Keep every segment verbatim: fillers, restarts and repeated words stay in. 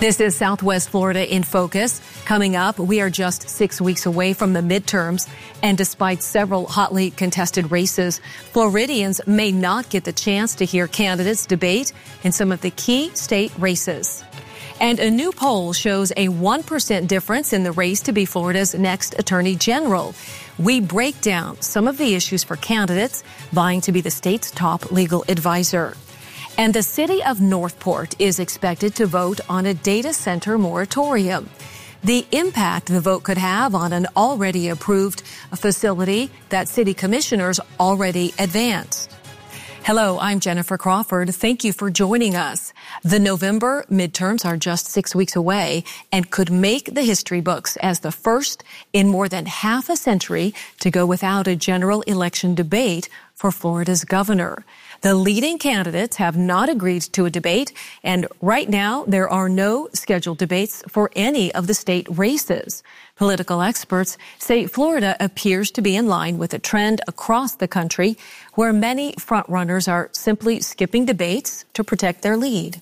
This is Southwest Florida in Focus. Coming up, we are just six weeks away from the midterms, and despite several hotly contested races, Floridians may not get the chance to hear candidates debate in some of the key state races. And a new poll shows a one percent difference in the race to be Florida's next Attorney General. We break down some of the issues for candidates vying to be the state's top legal advisor. And the city of Northport is expected to vote on a data center moratorium. The impact the vote could have on an already approved facility that city commissioners already advanced. Hello, I'm Jennifer Crawford. Thank you for joining us. The November midterms are just six weeks away and could make the history books as the first in more than half a century to go without a general election debate for Florida's governor. The leading candidates have not agreed to a debate, and right now there are no scheduled debates for any of the state races. Political experts say Florida appears to be in line with a trend across the country where many frontrunners are simply skipping debates to protect their lead.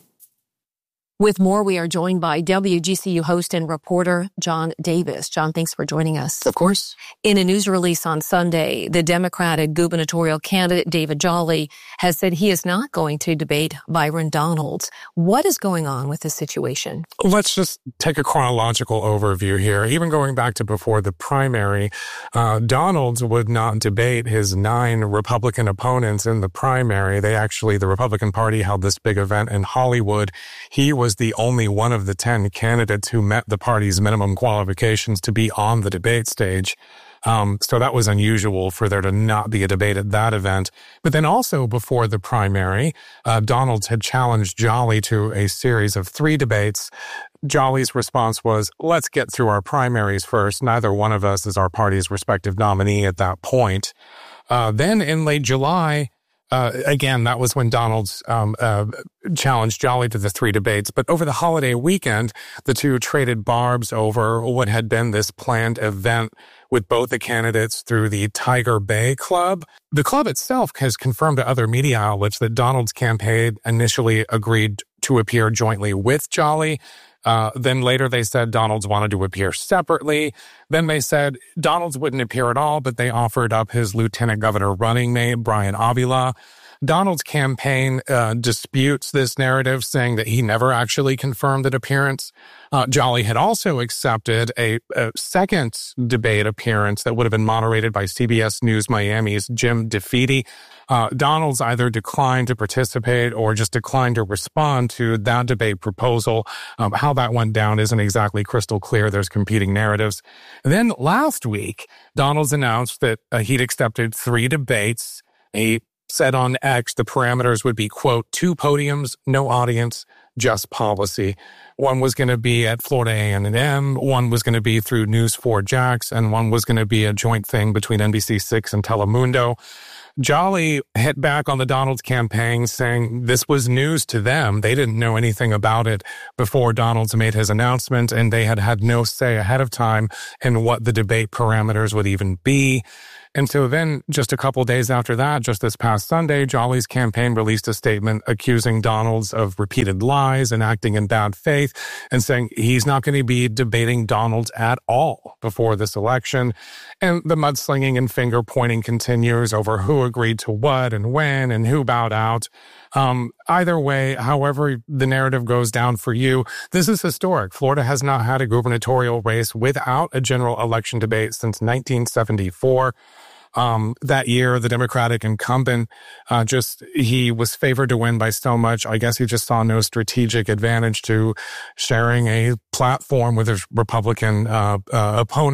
With more, we are joined by W G C U host and reporter John Davis. John, thanks for joining us. Of course. In a news release on Sunday, the Democratic gubernatorial candidate David Jolly has said he is not going to debate Byron Donalds. What is going on with this situation? Let's just take a chronological overview here. Even going back to before the primary, uh, Donalds would not debate his nine Republican opponents in the primary. They actually, the Republican Party held this big event in Hollywood. He was the only one of the ten candidates who met the party's minimum qualifications to be on the debate stage. Um, so that was unusual for there to not be a debate at that event. But then also before the primary, uh, Donalds had challenged Jolly to a series of three debates. Jolly's response was, let's get through our primaries first. Neither one of us is our party's respective nominee at that point. Uh, then in late July, Uh, again, that was when Donalds um, uh, challenged Jolly to the three debates. But over the holiday weekend, the two traded barbs over what had been this planned event with both the candidates through the Tiger Bay Club. The club itself has confirmed to other media outlets that Donald's campaign initially agreed to appear jointly with Jolly. Uh, then later they said Donalds wanted to appear separately. Then they said Donalds wouldn't appear at all, but they offered up his lieutenant governor running mate, Brian Avila. Donald's campaign uh, disputes this narrative, saying that he never actually confirmed an appearance. Uh, Jolly had also accepted a, a second debate appearance that would have been moderated by C B S News Miami's Jim DeFeeti. Uh, Donalds either declined to participate or just declined to respond to that debate proposal. Um, how that went down isn't exactly crystal clear. There's competing narratives. And then last week, Donalds announced that uh, he'd accepted three debates. He said on X the parameters would be, quote, two podiums, no audience, just policy. One was going to be at Florida A and M, one was going to be through News four Jax, and one was going to be a joint thing between N B C six and Telemundo. Jolly hit back on the Donalds campaign, saying this was news to them. They didn't know anything about it before Donalds made his announcement, and they had had no say ahead of time in what the debate parameters would even be. And so then, just a couple days after that, just this past Sunday, Jolly's campaign released a statement accusing Donalds of repeated lies and acting in bad faith, and saying he's not going to be debating Donalds at all before this election. And the mudslinging and finger-pointing continues over who agreed to what and when and who bowed out. Um, either way, however the narrative goes down for you, this is historic. Florida has not had a gubernatorial race without a general election debate since nineteen seventy-four. Um, that year, the Democratic incumbent, uh, just, he was favored to win by so much. I guess he just saw no strategic advantage to sharing a platform with his Republican uh, uh, opponent.